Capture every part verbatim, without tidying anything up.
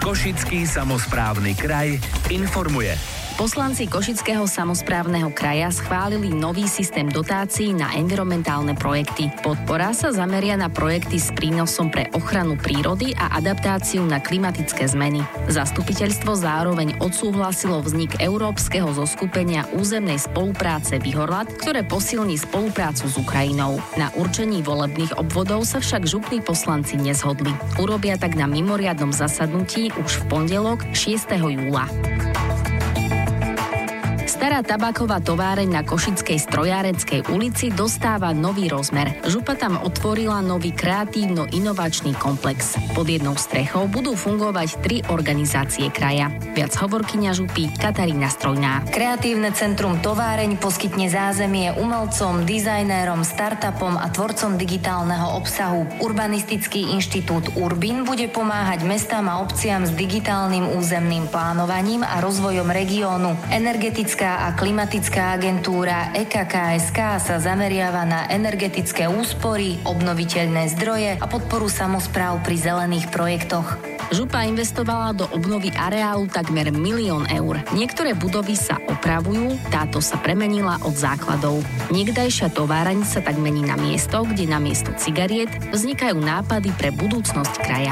Košický samosprávny kraj informuje. Poslanci Košického samosprávneho kraja schválili nový systém dotácií na environmentálne projekty. Podpora sa zameria na projekty s prínosom pre ochranu prírody a adaptáciu na klimatické zmeny. Zastupiteľstvo zároveň odsúhlasilo vznik Európskeho zoskupenia územnej spolupráce Vyhorlat, ktoré posilní spoluprácu s Ukrajinou. Na určení volebných obvodov sa však župní poslanci nezhodli. Urobia tak na mimoriadnom zasadnutí už v pondelok šiesteho júla. Stará tabáková továreň na Košickej strojárenskej ulici dostáva nový rozmer. Župa tam otvorila nový kreatívno-inovačný komplex. Pod jednou strechou budú fungovať tri organizácie kraja. Viac hovorkyňa župy Katarína Strojná. Kreatívne centrum Továreň poskytne zázemie umelcom, dizajnérom, startupom a tvorcom digitálneho obsahu. Urbanistický inštitút Urbin bude pomáhať mestám a obciam s digitálnym územným plánovaním a rozvojom regiónu. Energetická a klimatická agentúra é ká ká es ká sa zameriava na energetické úspory, obnoviteľné zdroje a podporu samospráv pri zelených projektoch. Župa investovala do obnovy areálu takmer milión eur. Niektoré budovy sa opravujú, táto sa premenila od základov. Niekdajšia továraň sa tak mení na miesto, kde namiesto cigariet vznikajú nápady pre budúcnosť kraja.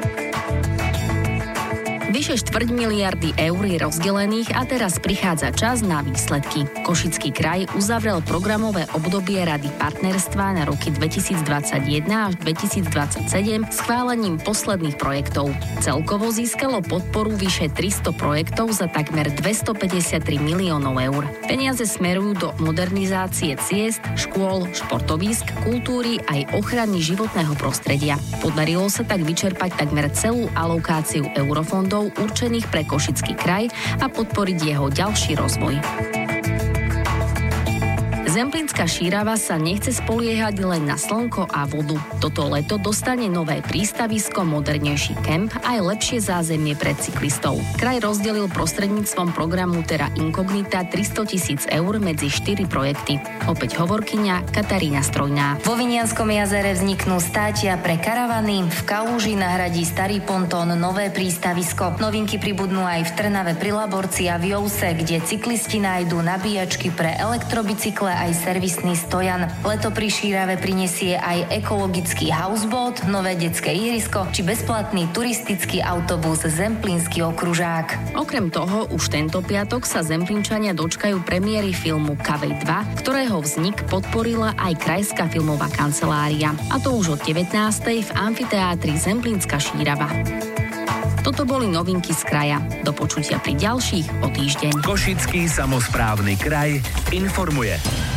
Vyše štvrť miliardy eur je rozdelených a teraz prichádza čas na výsledky. Košický kraj uzavrel programové obdobie Rady partnerstva na roky dvetisícdvadsaťjeden až dvetisícdvadsaťsedem schválením posledných projektov. Celkovo získalo podporu vyše tristo projektov za takmer dvestopäťdesiattri miliónov eur. Peniaze smerujú do modernizácie ciest, škôl, športovísk, kultúry aj ochrany životného prostredia. Podarilo sa tak vyčerpať takmer celú alokáciu eurofondov určených pre Košický kraj a podporiť jeho ďalší rozvoj. Zemplínska šírava sa nechce spoliehať len na slnko a vodu. Toto leto dostane nové prístavisko, modernejší kemp a aj lepšie zázemie pre cyklistov. Kraj rozdelil prostredníctvom programu Terra Incognita tristotisíc eur medzi štyri projekty. Opäť hovorkyňa Katarína Strojná. Vo Vinianskom jazere vzniknú státia pre karavany, v Kalúži nahradí starý pontón nové prístavisko. Novinky pribudnú aj v Trnave pri Laborci a v Jouse, kde cyklisti nájdú nabíjačky pre elektrobicykle aj servisný stojan. Leto pri Šírave prinesie aj ekologický houseboat, nové detské ihrisko či bezplatný turistický autobus Zemplínsky okružák. Okrem toho už tento piatok sa Zemplínčania dočkajú premiéry filmu Kavej dva, ktorého vznik podporila aj Krajská filmová kancelária. A to už od devätnástej v amfiteátri Zemplínska Šírava. Toto boli novinky z kraja. Do počutia pri ďalších o týždeň. Košický samosprávny kraj informuje.